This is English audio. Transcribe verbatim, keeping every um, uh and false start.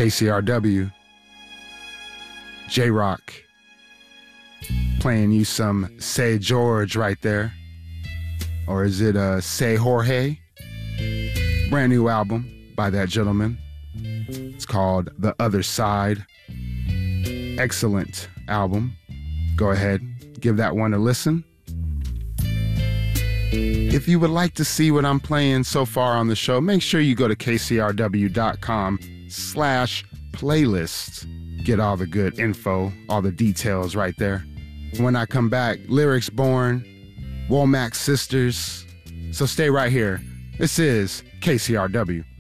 K C R W, J-Rock, playing you some Say George right there. Or is it uh, Say Jorge? Brand new album by that gentleman. It's called The Other Side. Excellent album. Go ahead, give that one a listen. If you would like to see what I'm playing so far on the show, make sure you go to kcrw.com slash playlists. Get all the good info, all the details right there. When I come back, Lyrics Born, Womack Sisters. So stay right here. This is K C R W.